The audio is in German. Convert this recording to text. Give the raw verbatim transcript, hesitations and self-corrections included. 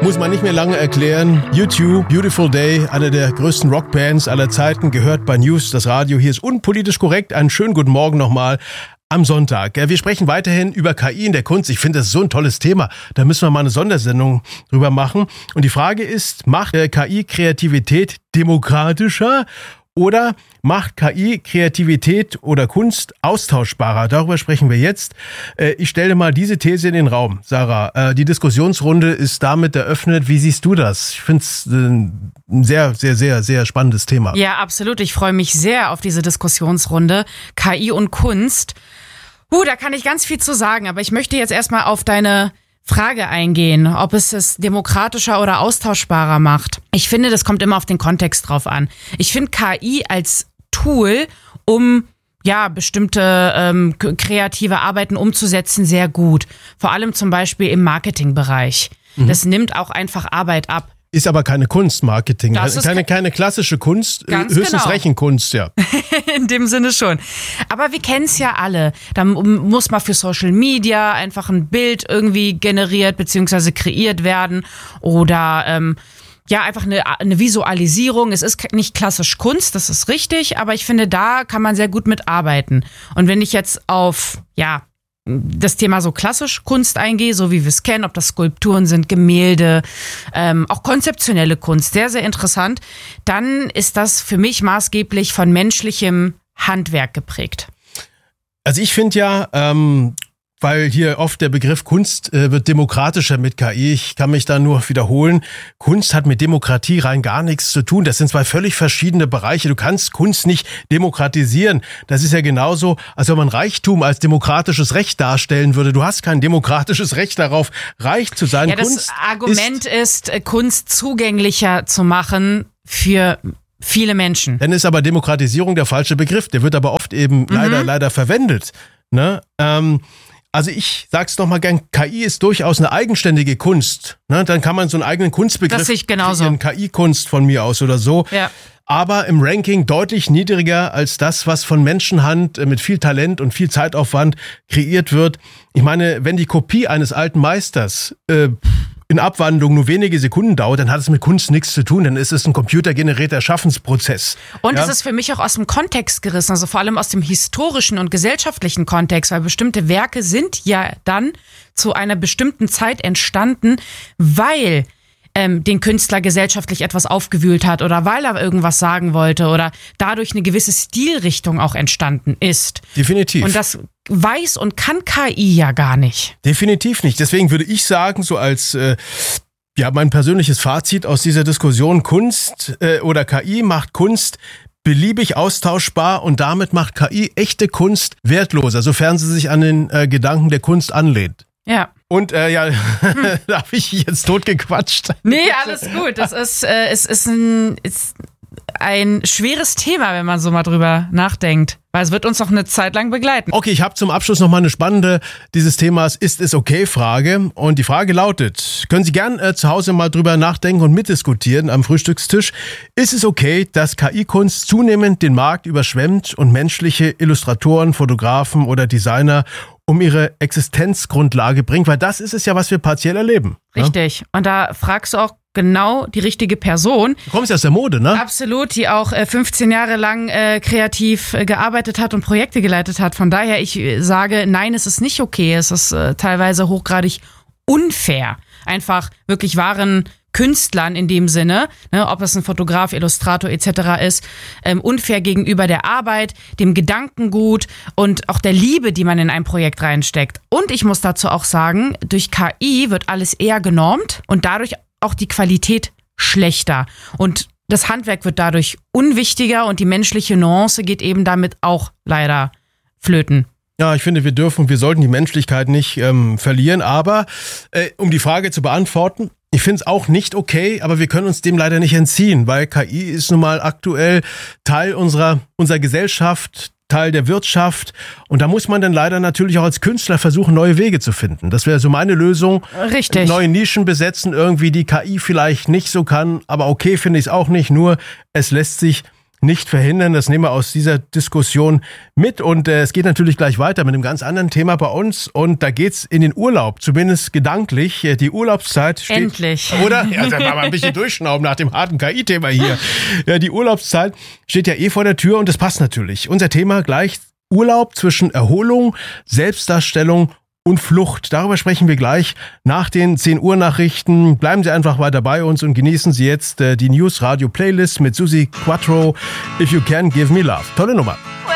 Muss man nicht mehr lange erklären. U zwei, Beautiful Day, eine der größten Rockbands aller Zeiten, gehört bei News, das Radio. Hier ist unpolitisch korrekt. Einen schönen guten Morgen nochmal am Sonntag. Wir sprechen weiterhin über K I in der Kunst. Ich finde, das ist so ein tolles Thema. Da müssen wir mal eine Sondersendung drüber machen. Und die Frage ist, macht K I Kreativität demokratischer? Oder macht K I Kreativität oder Kunst austauschbarer? Darüber sprechen wir jetzt. Ich stelle mal diese These in den Raum. Sarah, die Diskussionsrunde ist damit eröffnet. Wie siehst du das? Ich finde es ein sehr, sehr, sehr, sehr spannendes Thema. Ja, absolut. Ich freue mich sehr auf diese Diskussionsrunde. K I und Kunst. Uh, da kann ich ganz viel zu sagen. Aber ich möchte jetzt erstmal auf deine Frage eingehen, ob es es demokratischer oder austauschbarer macht. Ich finde, das kommt immer auf den Kontext drauf an. Ich finde K I als Tool, um ja bestimmte ähm, kreative Arbeiten umzusetzen, sehr gut. Vor allem zum Beispiel im Marketingbereich. Mhm. Das nimmt auch einfach Arbeit ab. Ist aber keine Kunst, Marketing. Das ist keine, keine klassische Kunst, Ganz höchstens genau. Rechenkunst, ja. In dem Sinne schon. Aber wir kennen es ja alle. Da muss mal für Social Media einfach ein Bild irgendwie generiert bzw. kreiert werden oder ähm, ja, einfach eine, eine Visualisierung. Es ist nicht klassisch Kunst, das ist richtig, aber ich finde, da kann man sehr gut mitarbeiten. Und wenn ich jetzt auf, ja, das Thema so klassisch Kunst eingehe, so wie wir es kennen, ob das Skulpturen sind, Gemälde, ähm, auch konzeptionelle Kunst, sehr, sehr interessant, dann ist das für mich maßgeblich von menschlichem Handwerk geprägt. Also ich finde ja, ähm, weil hier oft der Begriff Kunst äh, wird demokratischer mit K I. Ich kann mich da nur wiederholen. Kunst hat mit Demokratie rein gar nichts zu tun. Das sind zwei völlig verschiedene Bereiche. Du kannst Kunst nicht demokratisieren. Das ist ja genauso, als wenn man Reichtum als demokratisches Recht darstellen würde. Du hast kein demokratisches Recht darauf, reich zu sein. Ja, das Kunst Argument ist, ist, Kunst zugänglicher zu machen für viele Menschen. Dann ist aber Demokratisierung der falsche Begriff. Der wird aber oft eben mhm. leider, leider verwendet. Ne? Ähm, Also ich sag's noch mal gern, K I ist durchaus eine eigenständige Kunst. Ne? Dann kann man so einen eigenen Kunstbegriff das sehe ich genauso. kreieren, K I-Kunst von mir aus oder so. Ja. Aber im Ranking deutlich niedriger als das, was von Menschenhand mit viel Talent und viel Zeitaufwand kreiert wird. Ich meine, wenn die Kopie eines alten Meisters äh, in Abwandlung nur wenige Sekunden dauert, dann hat es mit Kunst nichts zu tun, dann ist es ein computergenerierter Schaffensprozess. Und ja? es ist für mich auch aus dem Kontext gerissen, also vor allem aus dem historischen und gesellschaftlichen Kontext, weil bestimmte Werke sind ja dann zu einer bestimmten Zeit entstanden, weil ähm, den Künstler gesellschaftlich etwas aufgewühlt hat oder weil er irgendwas sagen wollte oder dadurch eine gewisse Stilrichtung auch entstanden ist. Definitiv. Und das weiß und kann K I ja gar nicht. Definitiv nicht. Deswegen würde ich sagen, so als äh, ja mein persönliches Fazit aus dieser Diskussion, Kunst äh, oder K I macht Kunst beliebig austauschbar und damit macht K I echte Kunst wertloser, sofern sie sich an den äh, Gedanken der Kunst anlehnt. Ja. Und äh, ja, hm. da habe ich jetzt totgequatscht. Nee, alles gut. Das ist, äh, es ist ein, ist ein schweres Thema, wenn man so mal drüber nachdenkt. Weil es wird uns noch eine Zeit lang begleiten. Okay, ich habe zum Abschluss noch mal eine spannende dieses Themas Ist es okay? Frage. Und die Frage lautet, können Sie gern äh, zu Hause mal drüber nachdenken und mitdiskutieren am Frühstückstisch. Ist es okay, dass K I-Kunst zunehmend den Markt überschwemmt und menschliche Illustratoren, Fotografen oder Designer um ihre Existenzgrundlage bringt? Weil das ist es ja, was wir partiell erleben. Richtig. Ja? Und da fragst du auch genau die richtige Person. Du kommst ja aus der Mode, ne? Absolut, die auch äh, fünfzehn Jahre lang äh, kreativ äh, gearbeitet hat und Projekte geleitet hat. Von daher, ich äh, sage, nein, es ist nicht okay. Es ist äh, teilweise hochgradig unfair. Einfach wirklich wahren Künstlern in dem Sinne, ne, ob es ein Fotograf, Illustrator et cetera ist, ähm, unfair gegenüber der Arbeit, dem Gedankengut und auch der Liebe, die man in ein Projekt reinsteckt. Und ich muss dazu auch sagen, durch K I wird alles eher genormt und dadurch auch die Qualität schlechter. Und das Handwerk wird dadurch unwichtiger und die menschliche Nuance geht eben damit auch leider flöten. Ja, ich finde, wir dürfen, wir sollten die Menschlichkeit nicht ähm, verlieren. Aber äh, um die Frage zu beantworten, ich finde es auch nicht okay, aber wir können uns dem leider nicht entziehen, weil K I ist nun mal aktuell Teil unserer, unserer Gesellschaft, Teil der Wirtschaft. Und da muss man dann leider natürlich auch als Künstler versuchen, neue Wege zu finden. Das wäre so meine Lösung. Richtig. Neue Nischen besetzen, irgendwie die K I vielleicht nicht so kann. Aber okay finde ich es auch nicht, nur es lässt sich nicht verhindern. Das nehmen wir aus dieser Diskussion mit. Und äh, es geht natürlich gleich weiter mit einem ganz anderen Thema bei uns. Und da geht's in den Urlaub, zumindest gedanklich. Die Urlaubszeit steht... Endlich. Oder? Ja, also mal ein bisschen durchschnauben nach dem harten K I-Thema hier. Ja, die Urlaubszeit steht ja eh vor der Tür und das passt natürlich. Unser Thema gleich Urlaub zwischen Erholung, Selbstdarstellung und Flucht. Darüber sprechen wir gleich nach den zehn Uhr Nachrichten. Bleiben Sie einfach weiter bei uns und genießen Sie jetzt äh, die News Radio Playlist mit Susi Quattro. If You Can Give Me Love. Tolle Nummer.